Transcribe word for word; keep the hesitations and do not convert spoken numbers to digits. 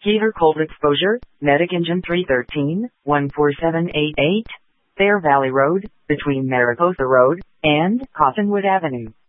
Heater cold exposure, Medic Engine three thirteen, one four seven eight eight, Fair Valley Road, between Mariposa Road and Cottonwood Avenue.